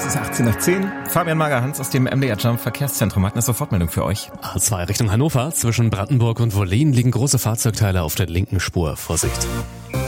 ist 18:10. Fabian Magerhans aus dem MDR Jump Verkehrszentrum hat eine Sofortmeldung für euch. A2 Richtung Hannover. Zwischen Brandenburg und Wollin liegen große Fahrzeugteile auf der linken Spur. Vorsicht.